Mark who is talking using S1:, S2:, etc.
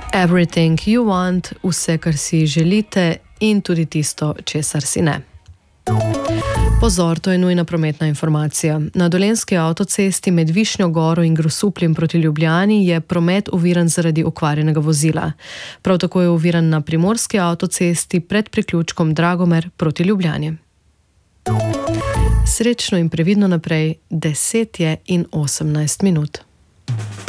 S1: Everything you want, vse, kar si želite in tudi tisto, česar si ne. Pozor, to je nujna prometna informacija. Na Dolenjski avtocesti med Višnjo Goro in Grosupljem proti Ljubljani je promet oviran zaradi okvarjenega vozila. Prav tako je oviran na Primorski avtocesti pred priključkom Dragomer proti Ljubljani. Srečno in previdno naprej, 10:18.